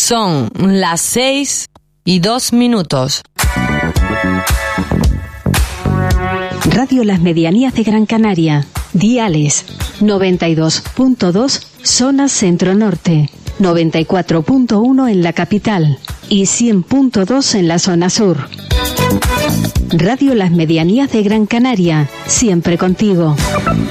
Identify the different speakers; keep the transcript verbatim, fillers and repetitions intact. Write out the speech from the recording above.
Speaker 1: Son las seis y dos minutos.
Speaker 2: Radio Las Medianías de Gran Canaria. Diales noventa y dos punto dos zona centro-norte, noventa y cuatro punto uno en la capital y cien punto dos en la zona sur. Radio Las Medianías de Gran Canaria, siempre contigo.